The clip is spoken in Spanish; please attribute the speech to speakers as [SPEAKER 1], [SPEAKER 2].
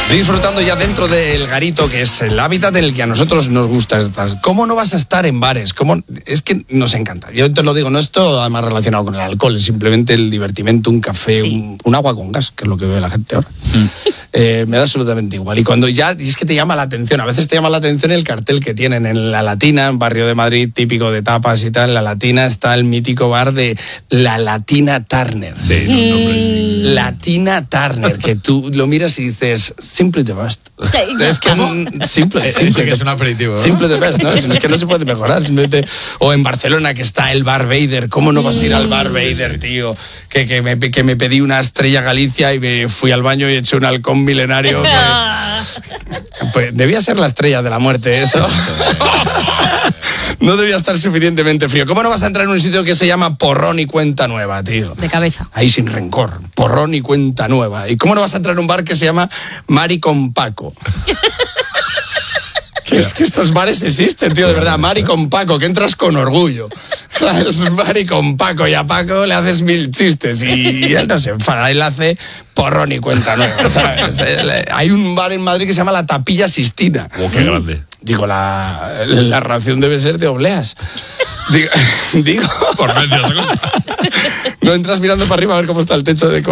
[SPEAKER 1] Disfrutando ya dentro del garito, que es el hábitat en el que a nosotros nos gusta estar. ¿Cómo no vas a estar en bares? Es que nos encanta. Yo te lo digo, no es todo además relacionado con el alcohol, es simplemente el divertimento, un café,
[SPEAKER 2] sí.
[SPEAKER 1] un agua con gas, que es lo que ve la gente ahora. Me da absolutamente igual. Y cuando y es que te llama la atención, a veces te llama la atención el cartel que tienen en La Latina, en Barrio de Madrid, típico de tapas y tal. En La Latina está el mítico bar de La Latina Turner.
[SPEAKER 3] Sí, no, nombre, sí.
[SPEAKER 1] Latina Turner, que tú lo miras y dices, simple the best. Es que simple
[SPEAKER 3] que es un aperitivo, ¿no?
[SPEAKER 1] Simple the best, ¿no? Es que no se puede mejorar. Simplemente. O en Barcelona, que está el Bar Vader. ¿Cómo no vas a ir al Bar Vader, tío? Que me pedí una Estrella Galicia y me fui al baño y eché un halcón milenario. Pues debía ser la estrella de la muerte, eso. No debía estar suficientemente frío. ¿Cómo no vas a entrar en un sitio que se llama Porrón y Cuenta Nueva, tío?
[SPEAKER 2] De cabeza.
[SPEAKER 1] Ahí sin rencor. Porrón y Cuenta Nueva. ¿Y cómo no vas a entrar en un bar que se llama Mari con Paco? Es que estos bares existen, tío, de verdad. Mari con Paco, que entras con orgullo. Es Mari con Paco, y a Paco le haces 1000 chistes y él no se enfada, él hace porrón y cuenta nueva, ¿sabes? Hay un bar en Madrid que se llama La Tapilla Sistina.
[SPEAKER 3] Oh, qué grande.
[SPEAKER 1] Digo, la ración debe ser de obleas. Digo
[SPEAKER 3] Por medio,
[SPEAKER 1] no entras mirando para arriba a ver cómo está el techo de